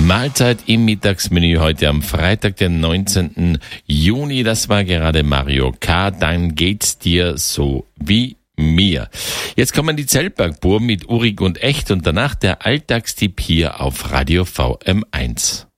Mahlzeit im Mittagsmenü heute am Freitag, den 19. Juni. Das war gerade Mario K. Dann geht's dir so wie mir. Jetzt kommen die Zeltbergbuben mit Urig und Echt und danach der Alltagstipp hier auf Radio VM1.